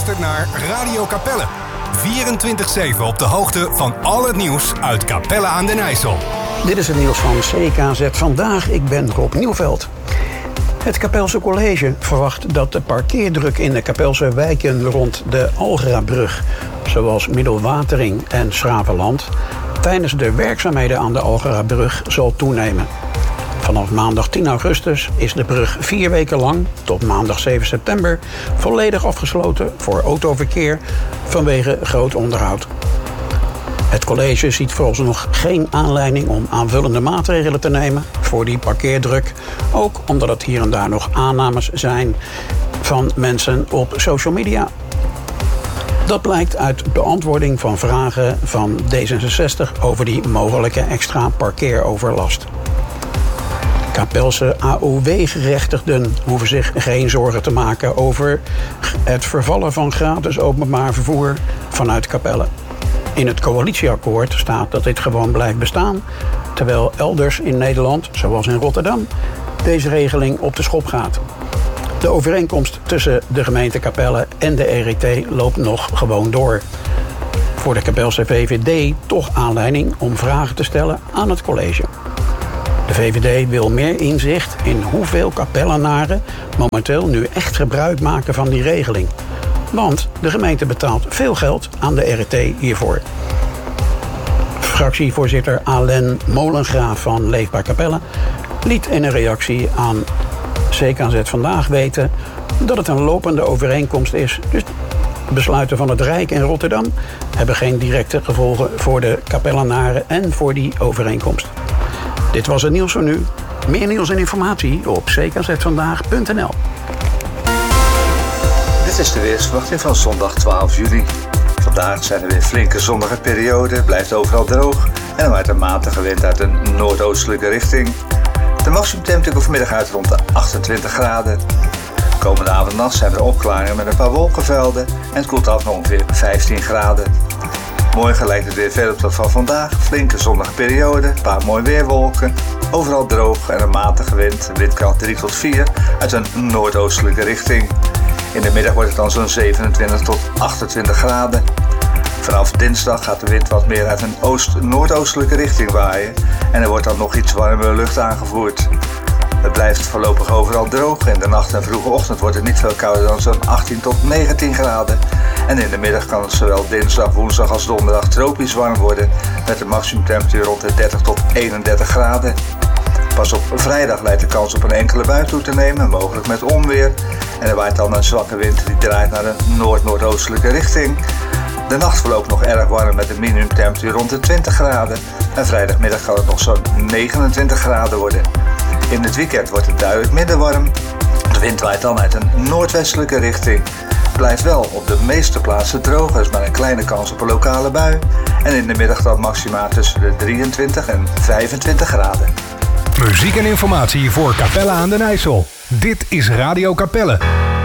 luistert naar Radio Capelle. 24/7 op de hoogte van al het nieuws uit Capelle aan den IJssel. Dit is het nieuws van CKZ Vandaag. Ik ben Rob Nieuwveld. Het Capelse College verwacht dat de parkeerdruk in de Capelse wijken rond de Algerabrug, zoals Middelwatering en Schravenland, tijdens de werkzaamheden aan de Algerabrug zal toenemen. Vanaf maandag 10 augustus is de brug 4 weken lang, tot maandag 7 september, volledig afgesloten voor autoverkeer vanwege groot onderhoud. Het college ziet vooralsnog geen aanleiding om aanvullende maatregelen te nemen voor die parkeerdruk. Ook omdat het hier en daar nog aannames zijn van mensen op social media. Dat blijkt uit beantwoording van vragen van D66 over die mogelijke extra parkeeroverlast. Capelse AOW-gerechtigden hoeven zich geen zorgen te maken over het vervallen van gratis openbaar vervoer vanuit Capelle. In het coalitieakkoord staat dat dit gewoon blijft bestaan, terwijl elders in Nederland, zoals in Rotterdam, deze regeling op de schop gaat. De overeenkomst tussen de gemeente Capelle en de RET loopt nog gewoon door. Voor de Capelse VVD toch aanleiding om vragen te stellen aan het college. De VVD wil meer inzicht in hoeveel Capellenaren momenteel nu echt gebruik maken van die regeling. Want de gemeente betaalt veel geld aan de RET hiervoor. Fractievoorzitter Alain Molengraaf van Leefbaar Capelle liet in een reactie aan CKZ Vandaag weten dat het een lopende overeenkomst is. Dus besluiten van het Rijk en Rotterdam hebben geen directe gevolgen voor de Capellenaren en voor die overeenkomst. Dit was het nieuws voor nu. Meer nieuws en informatie op ckzvandaag.nl. Dit is de weersverwachting van zondag 12 juli. Vandaag zijn er weer flinke zonnige perioden, blijft overal droog en er waait een matige wind uit een noordoostelijke richting. De maximumtemperatuur vanmiddag uit rond de 28 graden. Komende avond en nacht zijn er opklaringen met een paar wolkenvelden en het koelt af naar ongeveer 15 graden. Morgen lijkt het weer veel op dat van vandaag. Flinke zonnige periode, een paar mooie weerwolken. Overal droog en een matige wind, windkracht 3 tot 4 uit een noordoostelijke richting. In de middag wordt het dan zo'n 27 tot 28 graden. Vanaf dinsdag gaat de wind wat meer uit een oost-noordoostelijke richting waaien. En er wordt dan nog iets warmere lucht aangevoerd. Het blijft voorlopig overal droog. In de nacht en vroege ochtend wordt het niet veel kouder dan zo'n 18 tot 19 graden. En in de middag kan het zowel dinsdag, woensdag als donderdag tropisch warm worden. Met een maximumtemperatuur rond de 30 tot 31 graden. Pas op vrijdag leidt de kans op een enkele bui toe te nemen, mogelijk met onweer. En er waait dan een zwakke wind die draait naar een noord-noordoostelijke richting. De nacht verloopt nog erg warm met een minimumtemperatuur rond de 20 graden. En vrijdagmiddag kan het nog zo'n 29 graden worden. In het weekend wordt het duidelijk minder warm. De wind waait dan uit een noordwestelijke richting. Het blijft wel op de meeste plaatsen droog, er is maar een kleine kans op een lokale bui. En in de middag dan maxima tussen de 23 en 25 graden. Muziek en informatie voor Capelle aan den IJssel. Dit is Radio Capelle.